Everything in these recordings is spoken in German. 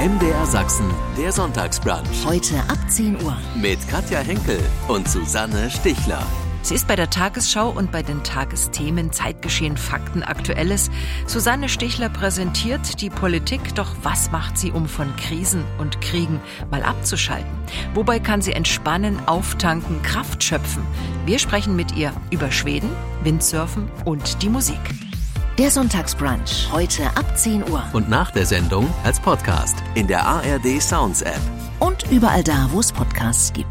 MDR Sachsen, der Sonntagsbrunch. Heute ab 10 Uhr. Mit Katja Henkel und Susanne Stichler. Sie ist bei der Tagesschau und bei den Tagesthemen Zeitgeschehen, Fakten, Aktuelles. Susanne Stichler präsentiert die Politik, doch was macht sie, um von Krisen und Kriegen mal abzuschalten? Wobei kann sie entspannen, auftanken, Kraft schöpfen? Wir sprechen mit ihr über Schweden, Windsurfen und die Musik. Der Sonntagsbrunch, heute ab 10 Uhr. Und nach der Sendung als Podcast in der ARD Sounds App. Und überall da, wo es Podcasts gibt.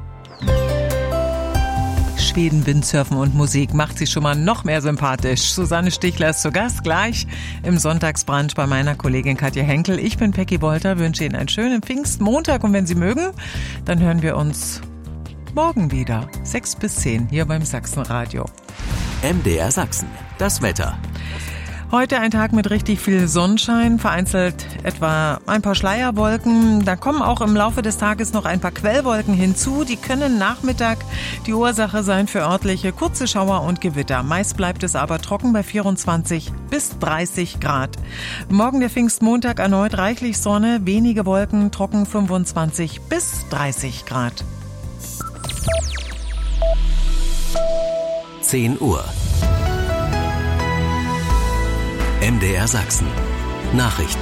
Schweden, Windsurfen und Musik macht sie schon mal noch mehr sympathisch. Susanne Stichler ist zu Gast gleich im Sonntagsbrunch bei meiner Kollegin Katja Henkel. Ich bin Peggy Wolter, wünsche Ihnen einen schönen Pfingstmontag und wenn Sie mögen, dann hören wir uns morgen wieder, 6 bis 10 hier beim Sachsenradio. MDR Sachsen, das Wetter. Heute ein Tag mit richtig viel Sonnenschein, vereinzelt etwa ein paar Schleierwolken. Da kommen auch im Laufe des Tages noch ein paar Quellwolken hinzu. Die können Nachmittag die Ursache sein für örtliche kurze Schauer und Gewitter. Meist bleibt es aber trocken bei 24 bis 30 Grad. Morgen der Pfingstmontag erneut reichlich Sonne, wenige Wolken, trocken 25 bis 30 Grad. 10 Uhr. MDR Sachsen. Nachrichten.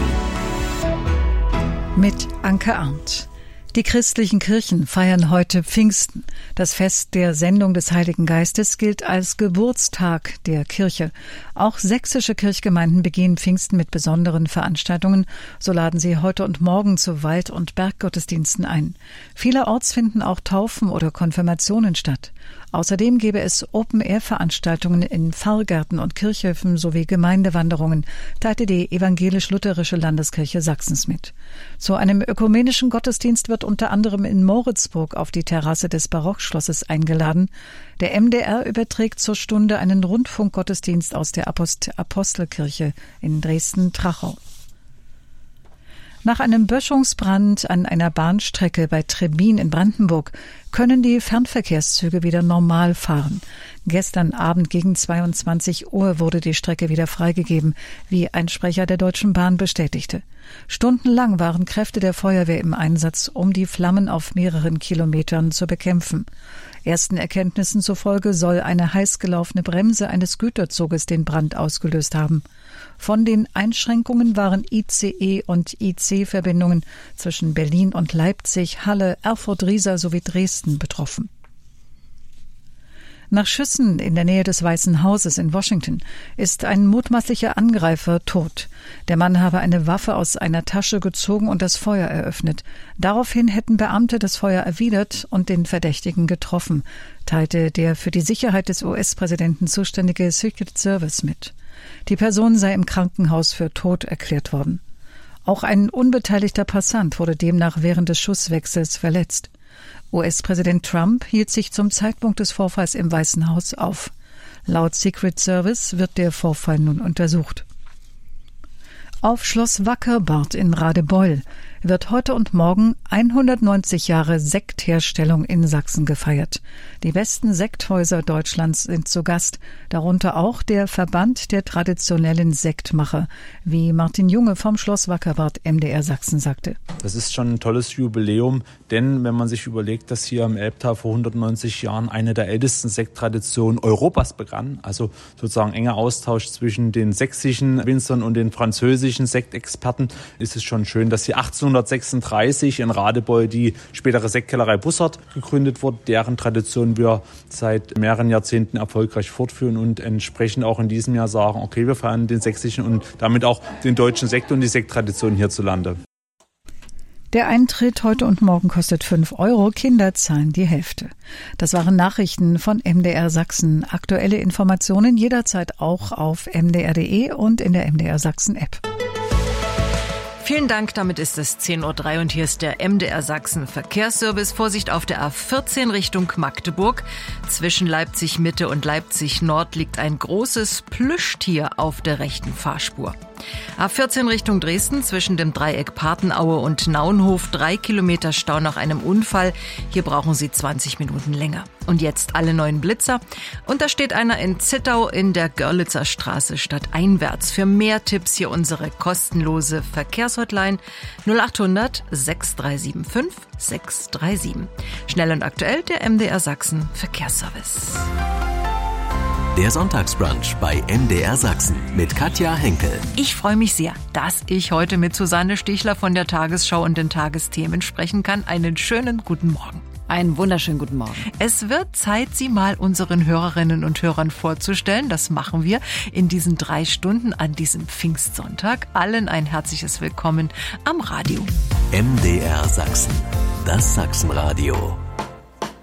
Mit Anke Arndt. Die christlichen Kirchen feiern heute Pfingsten. Das Fest der Sendung des Heiligen Geistes gilt als Geburtstag der Kirche. Auch sächsische Kirchgemeinden begehen Pfingsten mit besonderen Veranstaltungen. So laden sie heute und morgen zu Wald- und Berggottesdiensten ein. Vielerorts finden auch Taufen oder Konfirmationen statt. Außerdem gäbe es Open-Air-Veranstaltungen in Pfarrgärten und Kirchhöfen sowie Gemeindewanderungen, teilte die Evangelisch-Lutherische Landeskirche Sachsens mit. Zu einem ökumenischen Gottesdienst wird unter anderem in Moritzburg auf die Terrasse des Barockschlosses eingeladen. Der MDR überträgt zur Stunde einen Rundfunkgottesdienst aus der Apostelkirche in Dresden-Trachau. Nach einem Böschungsbrand an einer Bahnstrecke bei Trebin in Brandenburg können die Fernverkehrszüge wieder normal fahren. Gestern Abend gegen 22 Uhr wurde die Strecke wieder freigegeben, wie ein Sprecher der Deutschen Bahn bestätigte. Stundenlang waren Kräfte der Feuerwehr im Einsatz, um die Flammen auf mehreren Kilometern zu bekämpfen. Ersten Erkenntnissen zufolge soll eine heiß gelaufene Bremse eines Güterzuges den Brand ausgelöst haben. Von den Einschränkungen waren ICE und IC-Verbindungen zwischen Berlin und Leipzig, Halle, Erfurt-Riesa sowie Dresden betroffen. Nach Schüssen in der Nähe des Weißen Hauses in Washington ist ein mutmaßlicher Angreifer tot. Der Mann habe eine Waffe aus einer Tasche gezogen und das Feuer eröffnet. Daraufhin hätten Beamte das Feuer erwidert und den Verdächtigen getroffen, teilte der für die Sicherheit des US-Präsidenten zuständige Secret Service mit. Die Person sei im Krankenhaus für tot erklärt worden. Auch ein unbeteiligter Passant wurde demnach während des Schusswechsels verletzt. US-Präsident Trump hielt sich zum Zeitpunkt des Vorfalls im Weißen Haus auf. Laut Secret Service wird der Vorfall nun untersucht. Auf Schloss Wackerbad in Radebeul wird heute und morgen 190 Jahre Sektherstellung in Sachsen gefeiert. Die besten Sekthäuser Deutschlands sind zu Gast, darunter auch der Verband der traditionellen Sektmacher, wie Martin Junge vom Schloss Wackerbad MDR Sachsen sagte. Das ist schon ein tolles Jubiläum, denn wenn man sich überlegt, dass hier im Elbtal vor 190 Jahren eine der ältesten Sekttraditionen Europas begann, also sozusagen enger Austausch zwischen den sächsischen Winzern und den französischen Sektexperten, ist es schon schön, dass hier 1836 in Radebeul die spätere Sektkellerei Bussard gegründet wurde, deren Tradition wir seit mehreren Jahrzehnten erfolgreich fortführen und entsprechend auch in diesem Jahr sagen, okay, wir feiern den sächsischen und damit auch den deutschen Sekt und die Sekttradition hierzulande. Der Eintritt heute und morgen kostet 5 €, Kinder zahlen die Hälfte. Das waren Nachrichten von MDR Sachsen. Aktuelle Informationen jederzeit auch auf mdr.de und in der MDR Sachsen App. Vielen Dank, damit ist es 10:03 Uhr und hier ist der MDR Sachsen Verkehrsservice. Vorsicht auf der A14 Richtung Magdeburg. Zwischen Leipzig Mitte und Leipzig Nord liegt ein großes Plüschtier auf der rechten Fahrspur. A14 Richtung Dresden zwischen dem Dreieck Patenaue und Naunhof 3 Kilometer Stau nach einem Unfall. Hier brauchen Sie 20 Minuten länger. Und jetzt alle neuen Blitzer. Und da steht einer in Zittau in der Görlitzer Straße stadteinwärts. Für mehr Tipps hier unsere kostenlose Verkehrshotline 0800 6375 637. Schnell und aktuell der MDR Sachsen Verkehrsservice. Der Sonntagsbrunch bei MDR Sachsen mit Katja Henkel. Ich freue mich sehr, dass ich heute mit Susanne Stichler von der Tagesschau und den Tagesthemen sprechen kann. Einen schönen guten Morgen. Einen wunderschönen guten Morgen. Es wird Zeit, Sie mal unseren Hörerinnen und Hörern vorzustellen. Das machen wir in diesen 3 Stunden an diesem Pfingstsonntag. Allen ein herzliches Willkommen am Radio. MDR Sachsen, das Sachsenradio.